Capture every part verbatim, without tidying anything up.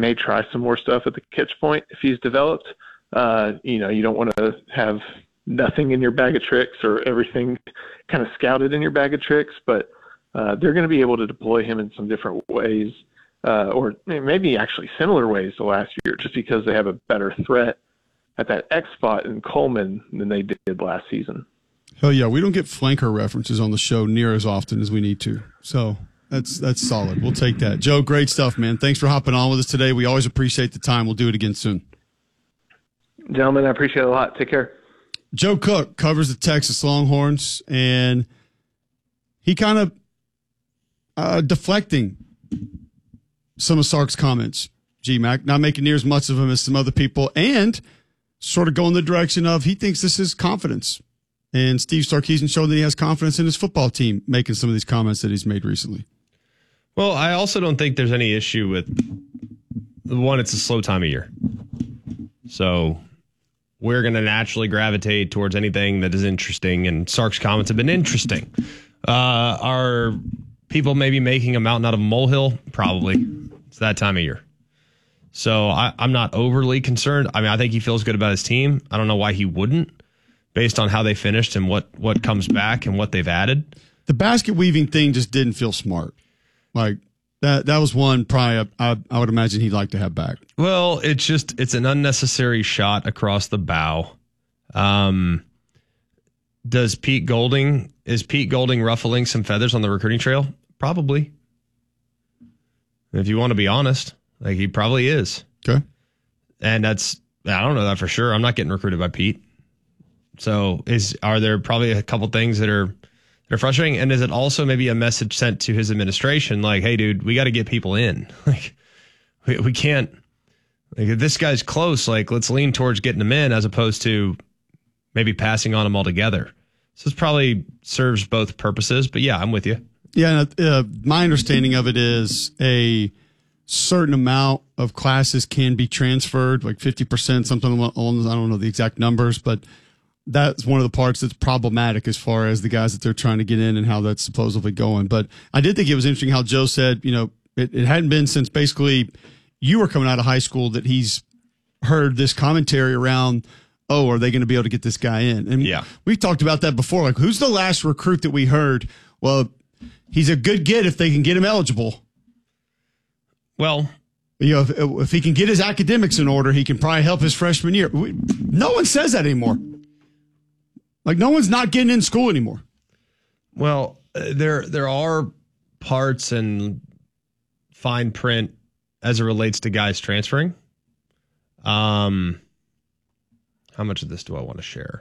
may try some more stuff at the catch point if he's developed. Uh, you know, you don't want to have nothing in your bag of tricks or everything kind of scouted in your bag of tricks, but uh, they're going to be able to deploy him in some different ways, uh, or maybe actually similar ways to last year, just because they have a better threat at that X spot in Coleman than they did last season. Hell yeah, we don't get flanker references on the show near as often as we need to. So that's that's solid. We'll take that. Joe, great stuff, man. Thanks for hopping on with us today. We always appreciate the time. We'll do it again soon. Gentlemen, I appreciate it a lot. Take care. Joe Cook covers the Texas Longhorns, and he kind of uh, deflecting some of Sark's comments, G-Mac, not making near as much of them as some other people, and sort of going the direction of he thinks this is confidence. And Steve Sarkisian showed that he has confidence in his football team making some of these comments that he's made recently. Well, I also don't think there's any issue with, one, it's a slow time of year. So we're going to naturally gravitate towards anything that is interesting, and Sark's comments have been interesting. Uh, are people maybe making a mountain out of a molehill? Probably. It's that time of year. So I, I'm not overly concerned. I mean, I think he feels good about his team. I don't know why he wouldn't, based on how they finished and what, what comes back and what they've added. The basket weaving thing just didn't feel smart. Like, that that was one probably I, I would imagine he'd like to have back. Well, it's just, it's an unnecessary shot across the bow. Um, does Pete Golding, is Pete Golding ruffling some feathers on the recruiting trail? Probably. If you want to be honest, like he probably is. Okay. And that's, I don't know that for sure. I'm not getting recruited by Pete. So is are there probably a couple things that are that are frustrating? And is it also maybe a message sent to his administration like, hey, dude, we got to get people in. Like we, we can't, like if this guy's close, like let's lean towards getting him in as opposed to maybe passing on him altogether. So this probably serves both purposes. But yeah, I'm with you. Yeah, uh, my understanding of it is a certain amount of classes can be transferred, like fifty percent, something along, I don't know the exact numbers, but that's one of the parts that's problematic as far as the guys that they're trying to get in and how that's supposedly going. But I did think it was interesting how Joe said, you know, it, it hadn't been since basically you were coming out of high school that he's heard this commentary around, oh, are they going to be able to get this guy in? And yeah, we've talked about that before. Like, who's the last recruit that we heard? Well, he's a good get if they can get him eligible. Well, you know, if, if he can get his academics in order, he can probably help his freshman year. We, no one says that anymore. Like, no one's not getting in school anymore. Well, uh, there there are parts and fine print as it relates to guys transferring. Um, how much of this do I want to share?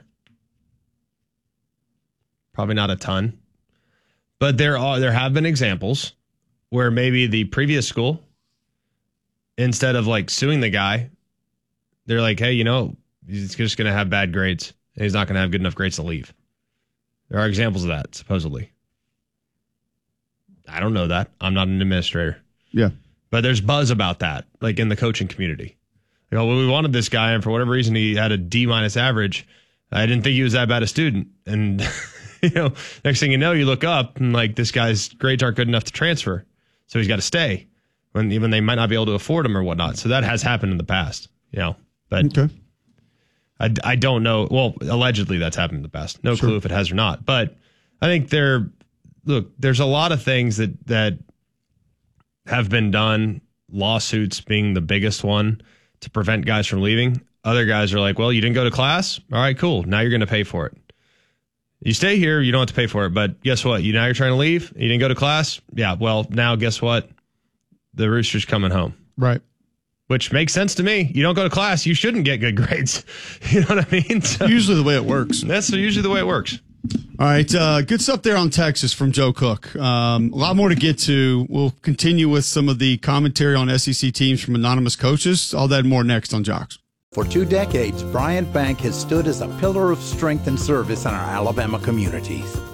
Probably not a ton. But there are there have been examples where maybe the previous school, instead of like suing the guy, they're like, hey, you know, he's just going to have bad grades. And he's not going to have good enough grades to leave. There are examples of that, supposedly. I don't know that. I'm not an administrator. Yeah. But there's buzz about that, like in the coaching community. You know, well, we wanted this guy, and for whatever reason, he had a D minus average. I didn't think he was that bad a student. And, you know, next thing you know, you look up, and like this guy's grades aren't good enough to transfer. So he's got to stay, when even they might not be able to afford him or whatnot. So that has happened in the past, you know. But okay. I, I don't know. Well, allegedly that's happened in the past. No Sure. clue if it has or not. But I think there, look, there's a lot of things that, that have been done, lawsuits being the biggest one, to prevent guys from leaving. Other guys are like, well, you didn't go to class? All right, cool. Now you're going to pay for it. You stay here, you don't have to pay for it. But guess what? You now you're trying to leave? You didn't go to class? Yeah, well, now guess what? The Rooster's coming home. Right. Which makes sense to me. You don't go to class, you shouldn't get good grades. You know what I mean? So, usually the way it works. That's usually the way it works. All right. Uh, good stuff there on Texas from Joe Cook. Um, a lot more to get to. We'll continue with some of the commentary on S E C teams from anonymous coaches. All that and more next on Jocks. For two decades, Bryant Bank has stood as a pillar of strength and service in our Alabama communities.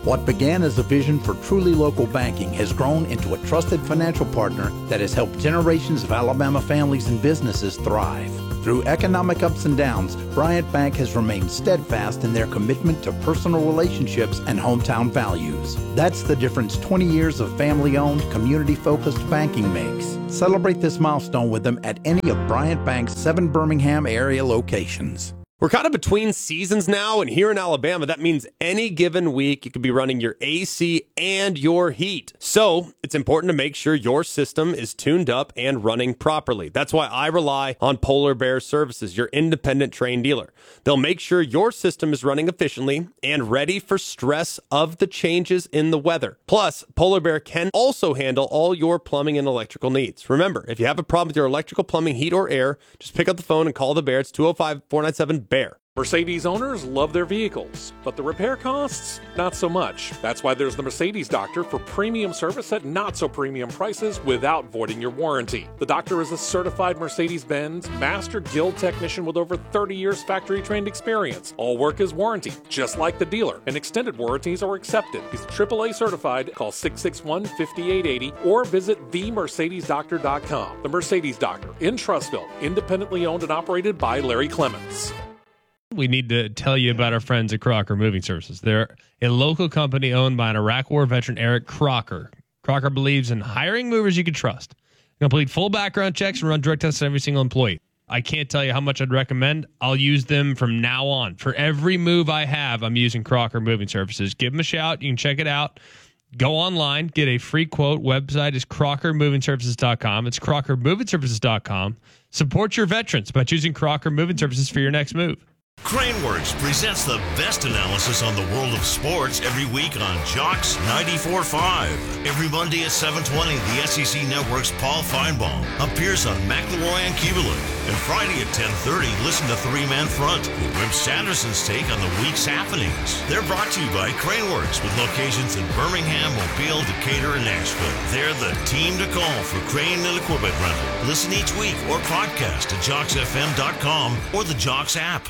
What began as a vision for truly local banking has grown into a trusted financial partner that has helped generations of Alabama families and businesses thrive. Through economic ups and downs, Bryant Bank has remained steadfast in their commitment to personal relationships and hometown values. That's the difference twenty years of family-owned, community-focused banking makes. Celebrate this milestone with them at any of Bryant Bank's seven Birmingham area locations. We're kind of between seasons now, and here in Alabama, that means any given week you could be running your A C and your heat. So it's important to make sure your system is tuned up and running properly. That's why I rely on Polar Bear Services, your independent Trane dealer. They'll make sure your system is running efficiently and ready for stress of the changes in the weather. Plus, Polar Bear can also handle all your plumbing and electrical needs. Remember, if you have a problem with your electrical, plumbing, heat, or air, just pick up the phone and call the Bear. It's two oh five, four nine seven, B E A R. Mercedes owners love their vehicles, but the repair costs, not so much. That's why there's the Mercedes Doctor for premium service at not so premium prices without voiding your warranty. The Doctor is a certified Mercedes-Benz Master Guild technician with over thirty years factory trained experience. All work is warranty, just like the dealer, and extended warranties are accepted. He's triple A certified. Call six six one, five eight eight zero or visit the mercedes doctor dot com. The Mercedes Doctor in Trussville, independently owned and operated by Larry Clements. We need to tell you about our friends at Crocker Moving Services. They're a local company owned by an Iraq War veteran, Eric Crocker. Crocker believes in hiring movers you can trust. Complete full background checks and run drug tests on every single employee. I can't tell you how much I'd recommend. I'll use them from now on. For every move I have, I'm using Crocker Moving Services. Give them a shout. You can check it out. Go online, get a free quote. Website is crocker moving services dot com. It's crocker moving services dot com. Support your veterans by choosing Crocker Moving Services for your next move. Craneworks presents the best analysis on the world of sports every week on Jocks ninety-four point five. Every Monday at seven twenty, the S E C Network's Paul Feinbaum appears on McElroy and Kubelik. And Friday at ten thirty, listen to Three Man Front with Wim Sanderson's take on the week's happenings. They're brought to you by Craneworks with locations in Birmingham, Mobile, Decatur, and Nashville. They're the team to call for crane and equipment rental. Listen each week or podcast at jocks f m dot com or the Jocks app.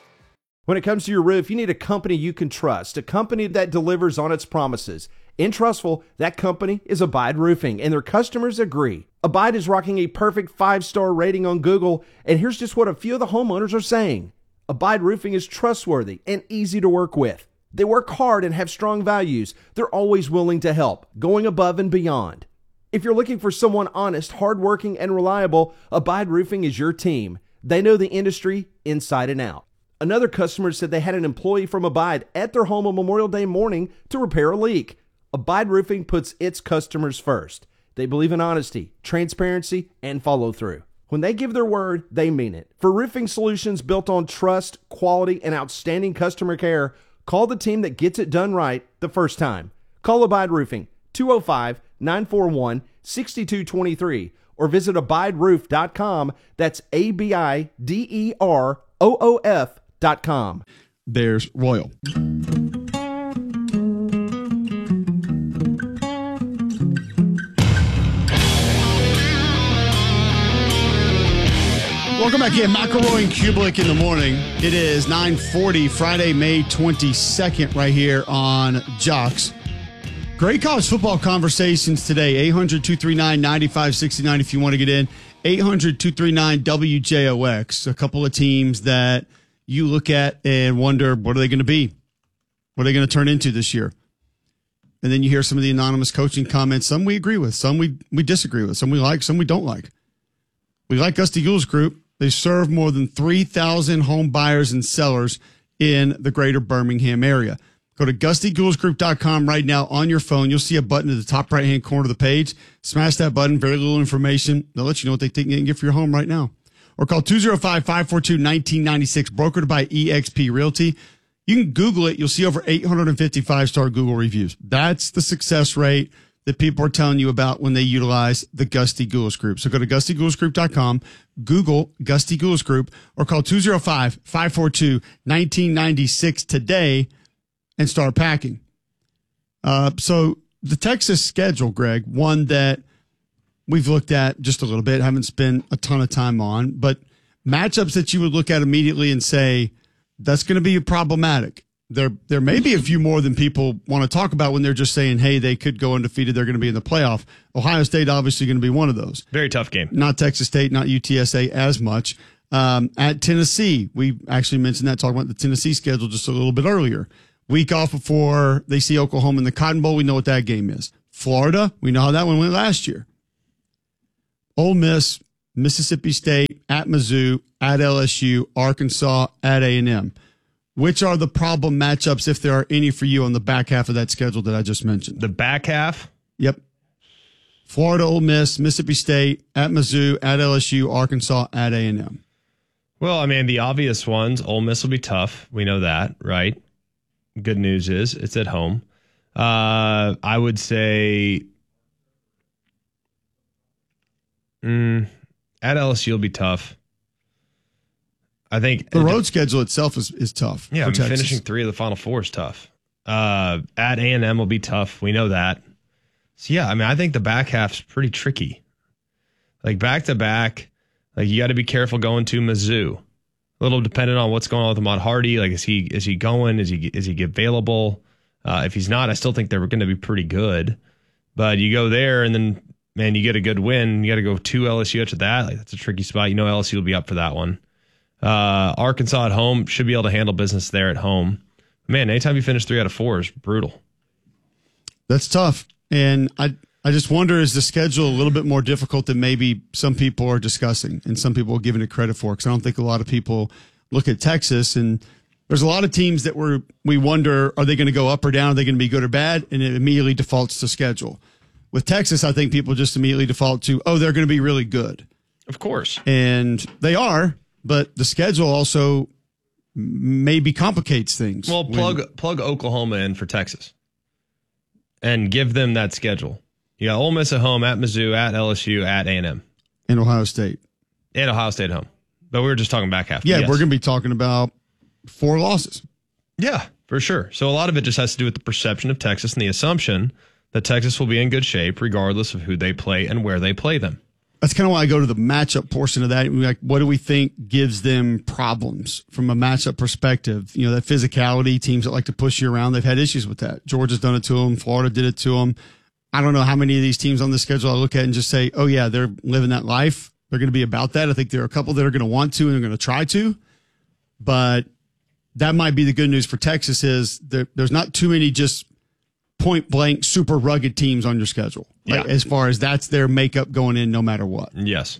When it comes to your roof, you need a company you can trust, a company that delivers on its promises. In Trussville, that company is Abide Roofing, and their customers agree. Abide is rocking a perfect five-star rating on Google, and here's just what a few of the homeowners are saying. Abide Roofing is trustworthy and easy to work with. They work hard and have strong values. They're always willing to help, going above and beyond. If you're looking for someone honest, hardworking, and reliable, Abide Roofing is your team. They know the industry inside and out. Another customer said they had an employee from Abide at their home on Memorial Day morning to repair a leak. Abide Roofing puts its customers first. They believe in honesty, transparency, and follow through. When they give their word, they mean it. For roofing solutions built on trust, quality, and outstanding customer care, call the team that gets it done right the first time. Call Abide Roofing, two oh five, nine four one, six two two three, or visit abide roof dot com. That's A B I D E R O O F dot com. There's Royal. Welcome back in. McElroy and Kubelik in the morning. It is nine forty, Friday, May twenty-second, right here on Jocks. Great college football conversations today. eight hundred, two three nine, nine five six nine if you want to get in. eight hundred, two three nine, W J O X. A couple of teams that you look at and wonder, what are they going to be? What are they going to turn into this year? And then you hear some of the anonymous coaching comments. Some we agree with, some we, we disagree with, some we like, some we don't like. We like Gusty Gould's group. They serve more than three thousand home buyers and sellers in the greater Birmingham area. Go to gusty goulds group dot com right now on your phone. You'll see a button at the top right-hand corner of the page. Smash that button. Very little information. They'll let you know what they think they can get for your home right now. Or call two oh five, five four two, one nine nine six, brokered by E X P Realty. You can Google it. You'll see over eight hundred fifty five-star Google reviews. That's the success rate that people are telling you about when they utilize the Gusty Gould's Group. So go to gusty goulds group dot com, Google Gusty Gould's Group, or call two oh five, five four two, one nine nine six today and start packing. Uh, so the Texas schedule, Greg, one that we've looked at just a little bit, haven't spent a ton of time on, but matchups that you would look at immediately and say, that's going to be problematic. there there may be a few more than people want to talk about when they're just saying, hey, they could go undefeated. They're going to be in the playoff. Ohio State obviously going to be one of those. Very tough game. Not Texas State, not U T S A as much. Um, at Tennessee, we actually mentioned that, talking about the Tennessee schedule just a little bit earlier. Week off before they see Oklahoma in the Cotton Bowl. We know what that game is. Florida, we know how that one went last year. Ole Miss, Mississippi State, at Mizzou, at L S U, Arkansas, at A and M. Which are the problem matchups, if there are any, for you on the back half of that schedule that I just mentioned? The back half? Yep. Florida, Ole Miss, Mississippi State, at Mizzou, at L S U, Arkansas, at A and M. Well, I mean, the obvious ones, Ole Miss will be tough. We know that, right? Good news is it's at home. Uh, I would say mm, at L S U will be tough. I think the road schedule itself is, is tough. Yeah, for I mean, Texas. finishing three of the Final Four is tough. Uh, at A and M will be tough. We know that. So, yeah, I mean, I think the back half's pretty tricky. Like, back-to-back, like, you got to be careful going to Mizzou. A little dependent on what's going on with Ahmad Hardy. Like, is he is he going? Is he is he available? Uh, if he's not, I still think they're going to be pretty good. But you go there, and then, man, you get a good win. You got to go to L S U after that. Like, that's a tricky spot. You know L S U will be up for that one. Uh, Arkansas at home should be able to handle business there at home. Man, anytime you finish three out of four is brutal. That's tough. And I I just wonder, is the schedule a little bit more difficult than maybe some people are discussing and some people are giving it credit for? Because I don't think a lot of people look at Texas, and there's a lot of teams that we're, we wonder, are they going to go up or down? Are they going to be good or bad? And it immediately defaults to schedule. With Texas, I think people just immediately default to, oh, they're going to be really good. Of course. And they are. But the schedule also maybe complicates things. Well, plug when, plug Oklahoma in for Texas and give them that schedule. You got Ole Miss at home, at Mizzou, at L S U, at A and M. And Ohio State. And Ohio State at home. But we were just talking back half. Yeah, yes. We're going to be talking about four losses. Yeah, for sure. So a lot of it just has to do with the perception of Texas and the assumption that Texas will be in good shape regardless of who they play and where they play them. That's kind of why I go to the matchup portion of that. Like, what do we think gives them problems from a matchup perspective? You know, that physicality, teams that like to push you around, they've had issues with that. Georgia's done it to them. Florida did it to them. I don't know how many of these teams on the schedule I look at and just say, oh, yeah, they're living that life. They're going to be about that. I think there are a couple that are going to want to and they're going to try to. But that might be the good news for Texas is there, there's not too many just point blank, super rugged teams on your schedule. Like, yeah. As far as that's their makeup going in no matter what. Yes.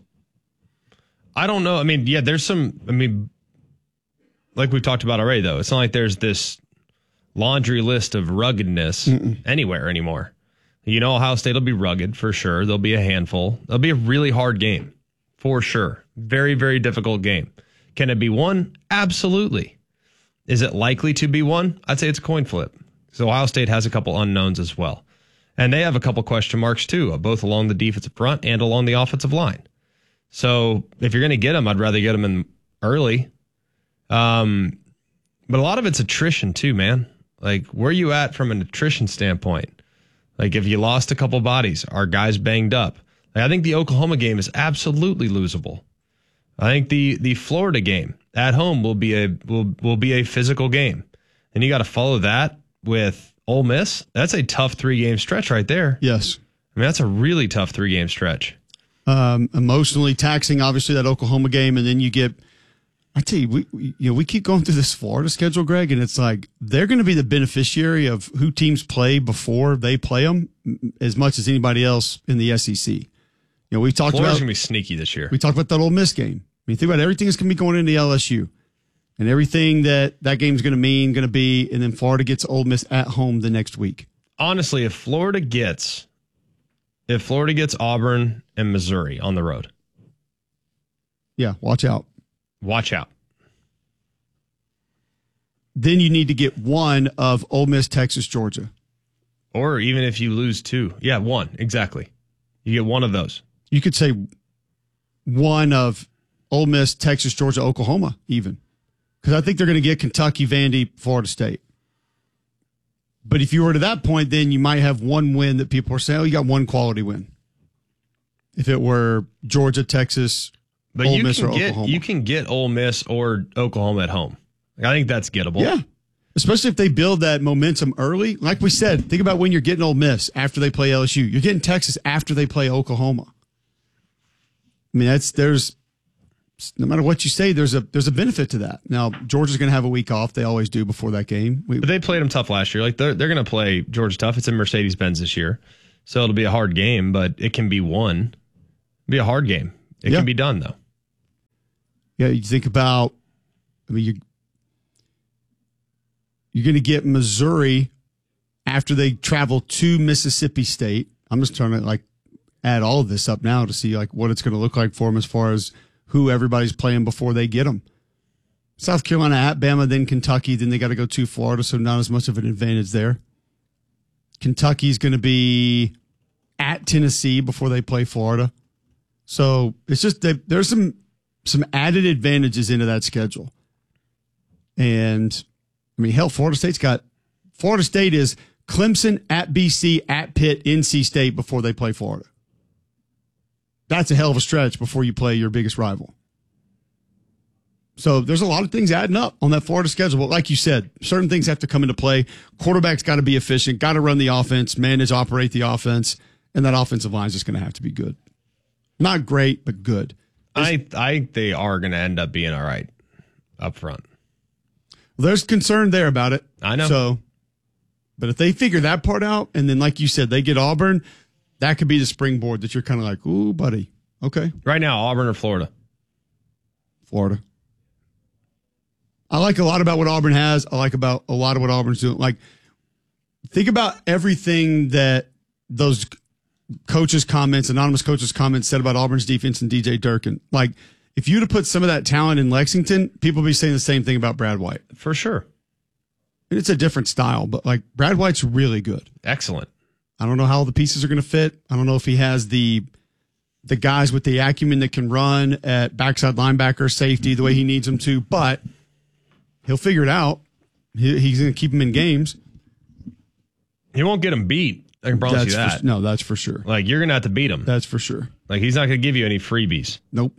I don't know. I mean, yeah, there's some, I mean, like we've talked about already, though, it's not like there's this laundry list of ruggedness Mm-mm. anywhere anymore. You know, Ohio State will be rugged for sure. There'll be a handful. It'll be a really hard game for sure. Very, very difficult game. Can it be won? Absolutely. Is it likely to be won? I'd say it's a coin flip. So Ohio State has a couple unknowns as well. And they have a couple question marks too, both along the defensive front and along the offensive line. So if you're going to get them, I'd rather get them in early. Um, but a lot of it's attrition too, man. Like, where are you at from an attrition standpoint? Like, if you lost a couple bodies, are guys banged up? Like, I think the Oklahoma game is absolutely losable. I think the the Florida game at home will be a will will be a physical game. And you got to follow that with Ole Miss. That's a tough three-game stretch right there. Yes. I mean, that's a really tough three-game stretch. Um, emotionally taxing, obviously, that Oklahoma game, and then you get, I tell you, we, we you know we keep going through this Florida schedule, Greg, and it's like they're going to be the beneficiary of who teams play before they play them as much as anybody else in the S E C. You know, we talked Florida's about going to be sneaky this year. We talked about that Ole Miss game. I mean, think about everything that's going to be going into L S U. And everything that that game's going to mean, going to be, and then Florida gets Ole Miss at home the next week. Honestly, if Florida gets, if Florida gets Auburn and Missouri on the road, yeah, watch out. Watch out. Then you need to get one of Ole Miss, Texas, Georgia, or even if you lose two, yeah, one exactly. You get one of those. You could say one of Ole Miss, Texas, Georgia, Oklahoma, even. Because I think they're going to get Kentucky, Vandy, Florida State. But if you were to that point, then you might have one win that people are saying, oh, you got one quality win. If it were Georgia, Texas, but Ole you Miss, can or get, Oklahoma. You can get Ole Miss or Oklahoma at home. I think that's gettable. Yeah. especially if they build that momentum early. Like we said, think about when you're getting Ole Miss after they play L S U. You're getting Texas after they play Oklahoma. I mean, that's there's no matter what you say, there's a there's a benefit to that. Now, Georgia's going to have a week off. They always do before that game. We, but they played them tough last year. Like they're they're going to play Georgia tough. It's in Mercedes-Benz this year, so it'll be a hard game, but it can be won. It'll be a hard game. It yeah. can be done though. Yeah, you think about. I mean, you you're going to get Missouri after they travel to Mississippi State. I'm just trying to like add all of this up now to see like what it's going to look like for them as far as who everybody's playing before they get them. South Carolina at Bama, then Kentucky, then they got to go to Florida, so not as much of an advantage there. Kentucky's going to be at Tennessee before they play Florida. So it's just that there's some some added advantages into that schedule. And, I mean, hell, Florida State's got – Florida State is Clemson, at B C, at Pitt, N C State before they play Florida. That's a hell of a stretch before you play your biggest rival. So there's a lot of things adding up on that Florida schedule. But like you said, certain things have to come into play. Quarterback's got to be efficient, got to run the offense, manage, operate the offense, and that offensive line is just going to have to be good. Not great, but good. I I think they are going to end up being all right up front. Well, there's concern there about it. I know. So, but if they figure that part out, and then like you said, they get Auburn, that could be the springboard that you're kind of like, ooh, buddy. Okay. Right now, Auburn or Florida? Florida. I like a lot about what Auburn has. I like about a lot of what Auburn's doing. Like, think about everything that those coaches' comments, anonymous coaches' comments said about Auburn's defense and D J Durkin. Like, if you'd have put some of that talent in Lexington, people would be saying the same thing about Brad White. For sure. And it's a different style, but like Brad White's really good. Excellent. I don't know how the pieces are going to fit. I don't know if he has the the guys with the acumen that can run at backside linebacker, safety, the way he needs them to, but he'll figure it out. He, he's going to keep them in games. He won't get them beat. I can promise that's you that. For, no, that's for sure. Like, you're going to have to beat him. That's for sure. Like, he's not going to give you any freebies. Nope.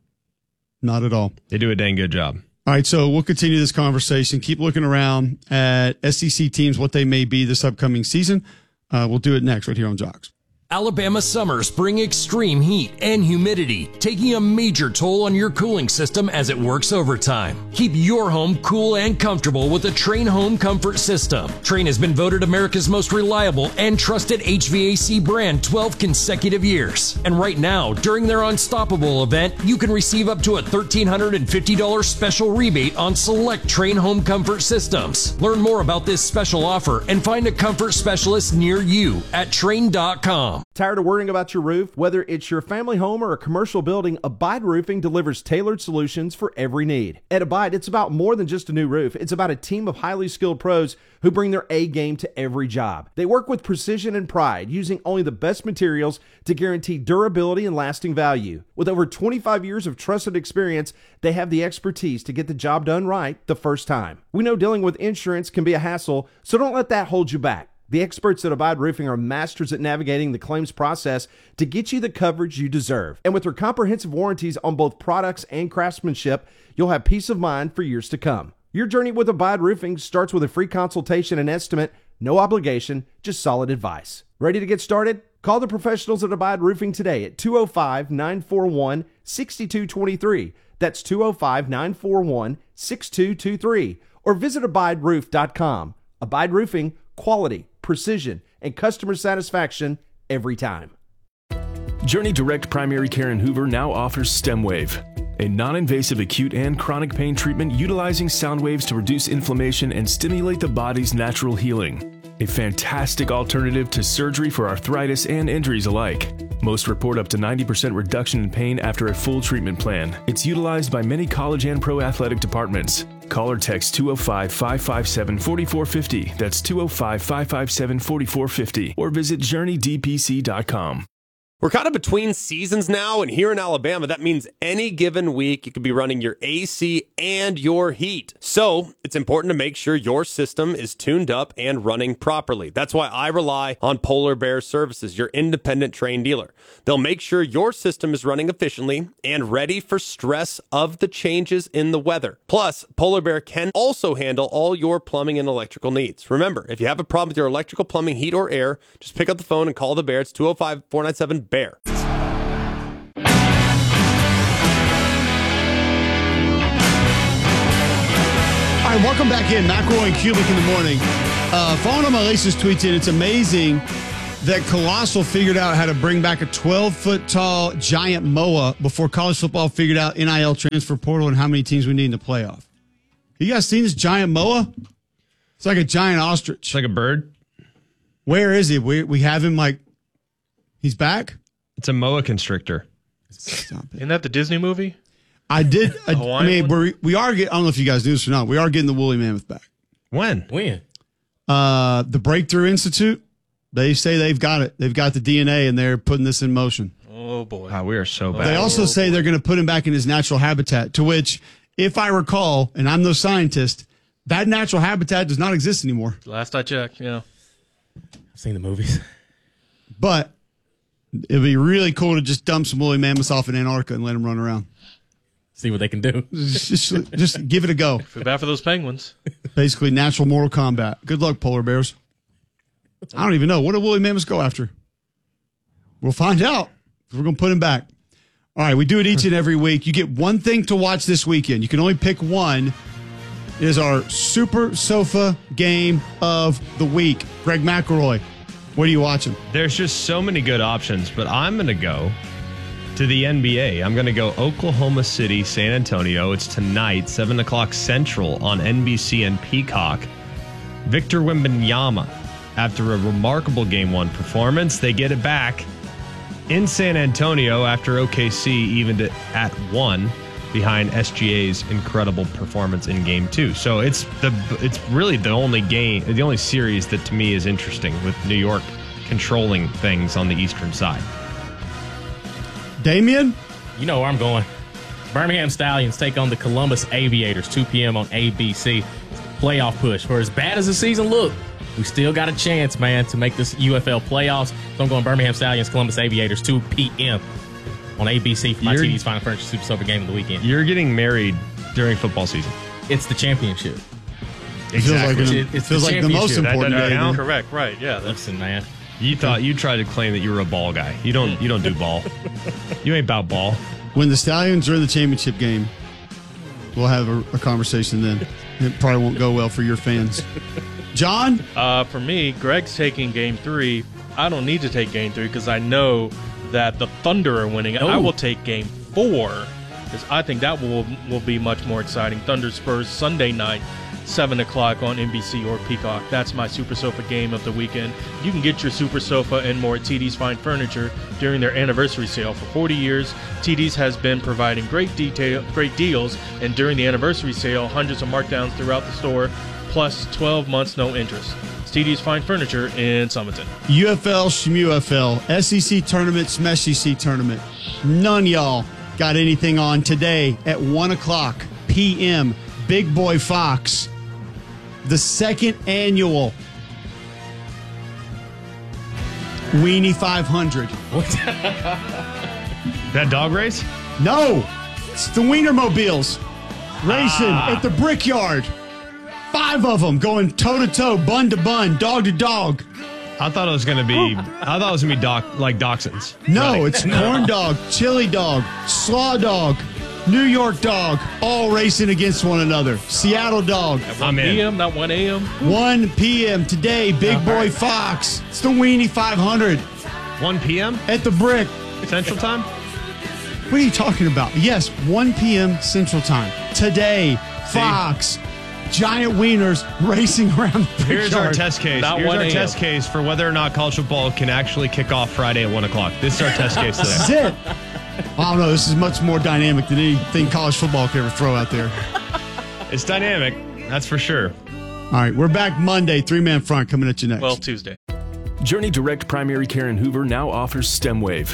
Not at all. They do a dang good job. All right, so we'll continue this conversation. Keep looking around at S E C teams, what they may be this upcoming season. Uh, we'll do it next right here on Jocks. Alabama summers bring extreme heat and humidity, taking a major toll on your cooling system as it works overtime. Keep your home cool and comfortable with the Trane Home Comfort System. Trane has been voted America's most reliable and trusted H V A C brand twelve consecutive years. And right now, during their Unstoppable event, you can receive up to a one thousand three hundred fifty dollars special rebate on select Trane Home Comfort systems. Learn more about this special offer and find a comfort specialist near you at Trane dot com. Tired of worrying about your roof? Whether it's your family home or a commercial building, Abide Roofing delivers tailored solutions for every need. At Abide, it's about more than just a new roof. It's about a team of highly skilled pros who bring their A game to every job. They work with precision and pride, using only the best materials to guarantee durability and lasting value. With over twenty-five years of trusted experience, they have the expertise to get the job done right the first time. We know dealing with insurance can be a hassle, so don't let that hold you back. The experts at Abide Roofing are masters at navigating the claims process to get you the coverage you deserve. And with their comprehensive warranties on both products and craftsmanship, you'll have peace of mind for years to come. Your journey with Abide Roofing starts with a free consultation and estimate, no obligation, just solid advice. Ready to get started? Call the professionals at Abide Roofing today at two oh five, nine four one, six two two three. That's two oh five, nine four one, six two two three. Or visit abide roof dot com. Abide Roofing, quality, precision, and customer satisfaction every time. Journey Direct Primary Care in Hoover now offers StemWave, a non-invasive acute and chronic pain treatment utilizing sound waves to reduce inflammation and stimulate the body's natural healing. A fantastic alternative to surgery for arthritis and injuries alike. Most report up to ninety percent reduction in pain after a full treatment plan. It's utilized by many college and pro athletic departments. Call or text two oh five, five five seven, four four five oh. That's two oh five, five five seven, four four five oh. Or visit journey d p c dot com. We're kind of between seasons now, and here in Alabama, that means any given week you could be running your A C and your heat. So it's important to make sure your system is tuned up and running properly. That's why I rely on Polar Bear Services, your independent Trane dealer. They'll make sure your system is running efficiently and ready for stress of the changes in the weather. Plus, Polar Bear can also handle all your plumbing and electrical needs. Remember, if you have a problem with your electrical, plumbing, heat, or air, just pick up the phone and call the Bear. It's two oh five, four nine seven, Bear. All right, welcome back in. McElroy and Cubic in the morning. Uh, following on my latest tweets in, it's amazing that Colossal figured out how to bring back a twelve-foot tall giant M O A before college football figured out N I L transfer portal and how many teams we need in the playoff. You guys seen this giant M O A? It's like a giant ostrich. It's like a bird. Where is he? We we have him like, he's back? It's a M O A constrictor. Stop it. Isn't that the Disney movie? I did. I, I Hawaiian mean, one? we're, we are getting, I don't know if you guys knew this or not. We are getting the woolly mammoth back. When? When? Uh, the Breakthrough Institute, they say they've got it. They've got the D N A and they're putting this in motion. Oh, boy. Wow, we are so bad. They also say they're going to put him back in his natural habitat, to which, if I recall, and I'm no scientist, that natural habitat does not exist anymore. Last I checked, yeah. I've seen the movies. But it'd be really cool to just dump some woolly mammoths off in Antarctica and let them run around. See what they can do. Just, just, just give it a go. Feel bad for those penguins. Basically, natural Mortal Kombat. Good luck, polar bears. I don't even know. What do woolly mammoths go after? We'll find out. We're going to put him back. All right, we do it each and every week. You get one thing to watch this weekend. You can only pick one. It is our Super Sofa Game of the Week. Greg McElroy, what are you watching? There's just so many good options, but I'm going to go to the N B A. I'm going to go Oklahoma City, San Antonio. It's tonight, seven o'clock Central on N B C and Peacock. Victor Wembanyama, after a remarkable Game one performance, they get it back in San Antonio after O K C evened it at one behind S G A's incredible performance in Game two. So it's the it's really the only game, the only series that to me is interesting, with New York controlling things on the eastern side. Damien? You know where I'm going. Birmingham Stallions take on the Columbus Aviators, two p.m. on A B C. Playoff push. For as bad as the season looked, we still got a chance, man, to make this U F L playoffs. So I'm going Birmingham Stallions, Columbus Aviators, two p.m. on A B C for my You're, T V's Final Furniture Super Sofa Game of the weekend. You're getting married during football season. It's the championship. It feels like, an, It- it feels the like the most championship. important That doesn't day. count. Correct, right, yeah. That's, Listen, man. You thought you tried to claim that you were a ball guy. You don't. You don't do ball. You ain't about ball. When the Stallions are in the championship game, we'll have a, a conversation then. It probably won't go well for your fans. John? Uh, for me, Greg's taking game three. I don't need to take game three because I know that the Thunder are winning. I Oh. will take game four because I think that will will be much more exciting. Thunder Spurs Sunday night, seven o'clock on N B C or Peacock. That's my Super Sofa game of the weekend. You can get your Super Sofa and more at T D's Fine Furniture during their anniversary sale. For forty years, T D's has been providing great detail, great deals, and during the anniversary sale, hundreds of markdowns throughout the store, plus twelve months no interest. It's T D's Fine Furniture in Summerton. U F L, S M U F L, S E C tournament, S M E C tournament. None y'all got anything on today at one o'clock p.m. Big Boy Fox. The second annual Weenie five hundred. That dog race? No, it's the Wienermobiles racing Ah. at the Brickyard. Five of them going toe to toe, bun to bun, dog to dog. I thought it was gonna be. I thought it was gonna be doc, like dachshunds. No, Right. it's corn dog, chili dog, slaw dog, New York dog, all racing against one another. Seattle dog. I'm in. P M, not one A M. one p.m. today, Big Boy Fox. It's the Weenie five hundred one p.m. at the Brick. Central Time. What are you talking about? Yes, one p.m. Central Time. Today, Fox. Giant wieners racing around the Here's our Brickyard. test case. Not Here's one our A M. test case for whether or not college football can actually kick off Friday at one o'clock. This is our test case This is today. it. I don't know. This is much more dynamic than anything college football could ever throw out there. It's dynamic, that's for sure. All right, we're back Monday. Three-man front coming at you next. Well, Tuesday. Journey Direct Primary Care in Hoover now offers StemWave,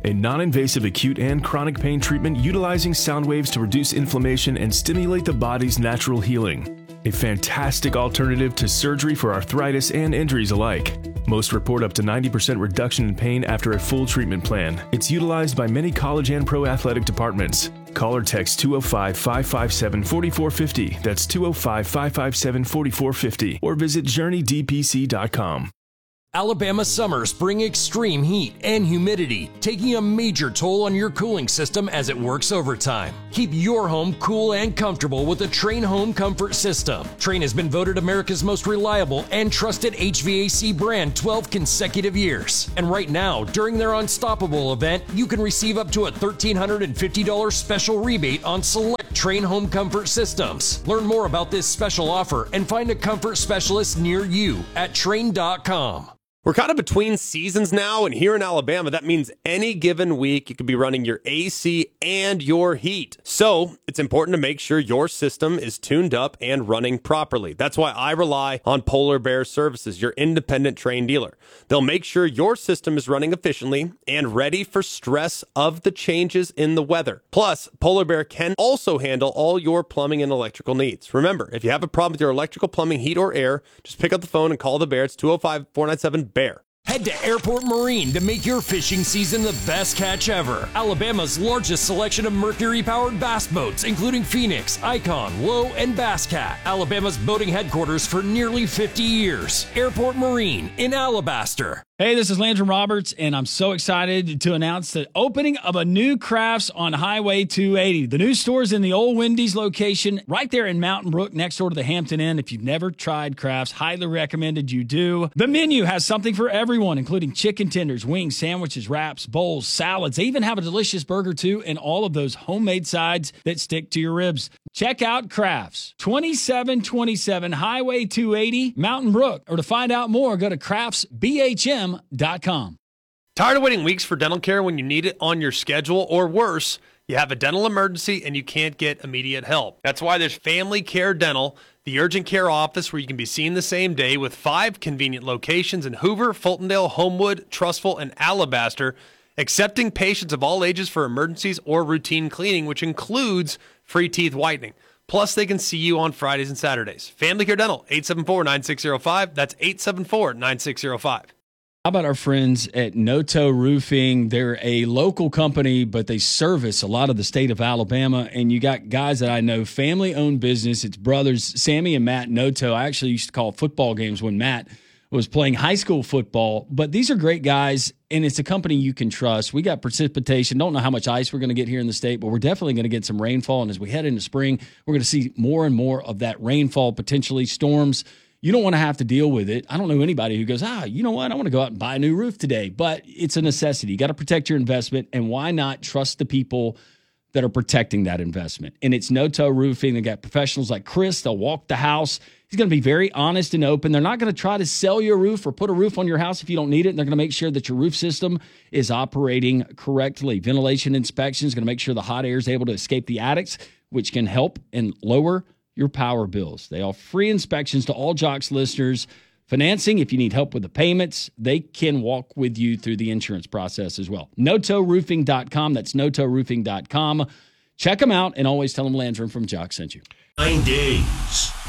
a non-invasive acute and chronic pain treatment utilizing sound waves to reduce inflammation and stimulate the body's natural healing. A fantastic alternative to surgery for arthritis and injuries alike. Most report up to ninety percent reduction in pain after a full treatment plan. It's utilized by many college and pro athletic departments. Call or text two oh five, five five seven, four four five oh. That's two oh five, five five seven, four four five oh. Or visit journey d p c dot com. Alabama summers bring extreme heat and humidity, taking a major toll on your cooling system as it works overtime. Keep your home cool and comfortable with the Trane Home Comfort System. Trane has been voted America's most reliable and trusted H V A C brand twelve consecutive years. And right now, during their Unstoppable event, you can receive up to a one thousand three hundred fifty dollars special rebate on select Trane Home Comfort systems. Learn more about this special offer and find a comfort specialist near you at Trane dot com. We're kind of between seasons now, and here in Alabama, that means any given week you could be running your A C and your heat. So it's important to make sure your system is tuned up and running properly. That's why I rely on Polar Bear Services, your independent Trane dealer. They'll make sure your system is running efficiently and ready for stress of the changes in the weather. Plus, Polar Bear can also handle all your plumbing and electrical needs. Remember, if you have a problem with your electrical, plumbing, heat, or air, just pick up the phone and call the Bear. It's two oh five, four nine seven, Bear. Head to Airport Marine to make your fishing season the best catch ever. Alabama's largest selection of Mercury-powered bass boats, including Phoenix, Icon, Low, and Bass Cat. Alabama's boating headquarters for nearly fifty years. Airport Marine in Alabaster. Hey, this is Landon Roberts, and I'm so excited to announce the opening of a new Crafts on Highway two eighty. The new store is in the old Wendy's location right there in Mountain Brook next door to the Hampton Inn. If you've never tried Crafts, highly recommended you do. The menu has something for everyone, including chicken tenders, wings, sandwiches, wraps, bowls, salads. They even have a delicious burger, too, and all of those homemade sides that stick to your ribs. Check out Crafts, twenty-seven twenty-seven Highway two eighty, Mountain Brook. Or to find out more, go to crafts b h m dot com. Tired of waiting weeks for dental care when you need it on your schedule, or worse, you have a dental emergency and you can't get immediate help? That's why there's Family Care Dental, the urgent care office where you can be seen the same day, with five convenient locations in Hoover, Fultondale, Homewood, Trussville, and Alabaster, accepting patients of all ages for emergencies or routine cleaning, which includes free teeth whitening. Plus, they can see you on Fridays and Saturdays. Family Care Dental, eight seven four, nine six zero five. That's eight seven four, nine six zero five. How about our friends at Noto Roofing? They're a local company, but they service a lot of the state of Alabama. And you got guys that I know, family-owned business. It's brothers, Sammy and Matt Noto. I actually used to call football games when Matt was playing high school football. But these are great guys, and it's a company you can trust. We got precipitation. Don't know how much ice we're going to get here in the state, but we're definitely going to get some rainfall. And as we head into spring, we're going to see more and more of that rainfall, potentially storms. You don't want to have to deal with it. I don't know anybody who goes, ah, you know what? I want to go out and buy a new roof today. But it's a necessity. You got to protect your investment. And why not trust the people that are protecting that investment? And it's Noto Roofing. They got professionals like Chris. They'll walk the house. He's going to be very honest and open. They're not going to try to sell you a roof or put a roof on your house if you don't need it. And they're going to make sure that your roof system is operating correctly. Ventilation inspection is going to make sure the hot air is able to escape the attics, which can help and lower your power bills. They offer free inspections to all Jocks listeners. Financing, if you need help with the payments, they can walk with you through the insurance process as well. Noto Roofing dot com. That's Noto Roofing dot com. Check them out, and always tell them Landrum from Jocks sent you. Nine days.